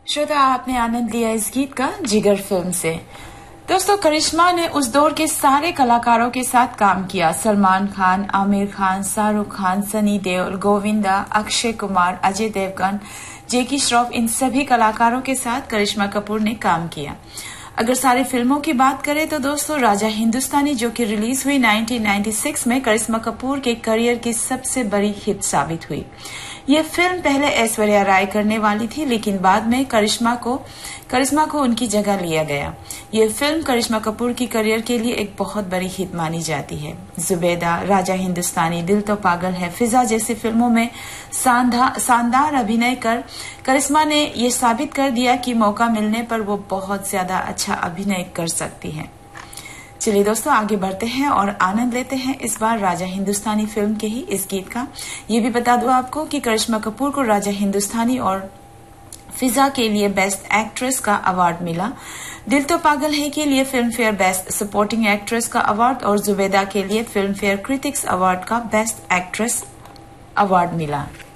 श्रोता, आपने आनंद लिया इस गीत का जिगर फिल्म से। दोस्तों, करिश्मा ने उस दौर के सारे कलाकारों के साथ काम किया। सलमान खान, आमिर खान, शाहरुख खान, सनी देओल, गोविंदा, अक्षय कुमार, अजय देवगन, जैकी श्रॉफ, इन सभी कलाकारों के साथ करिश्मा कपूर ने काम किया। अगर सारी फिल्मों की बात करें तो दोस्तों, राजा हिंदुस्तानी जो कि रिलीज हुई 1996 में, करिश्मा कपूर के करियर की सबसे बड़ी हिट साबित हुई। यह फिल्म पहले ऐश्वर्या राय करने वाली थी, लेकिन बाद में करिश्मा को उनकी जगह लिया गया। यह फिल्म करिश्मा कपूर की करियर के लिए एक बहुत बड़ी हिट मानी जाती है। जुबैदा, राजा हिंदुस्तानी, दिल तो पागल है, फिजा जैसी फिल्मों में शानदार अभिनय कर करिश्मा ने यह साबित कर दिया कि मौका मिलने पर वो बहुत ज्यादा अच्छा अभिनय कर सकती है। चलिए दोस्तों, आगे बढ़ते हैं और आनंद लेते हैं इस बार राजा हिंदुस्तानी फिल्म के ही इस गीत का। ये भी बता दूं आपको कि करिश्मा कपूर को राजा हिंदुस्तानी और फिजा के लिए बेस्ट एक्ट्रेस का अवार्ड मिला। दिल तो पागल है के लिए film fair best supporting actress का अवार्ड और जुबैदा के लिए फिल्म फेयर क्रिटिक्स अवार्ड का बेस्ट एक्ट्रेस अवार्ड मिला।